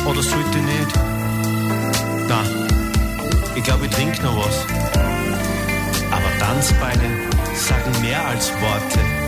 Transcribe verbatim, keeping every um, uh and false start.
Oder sollte ich nicht? Na, ich glaube, ich trinke noch was. Aber Tanzbeine sagen mehr als Worte.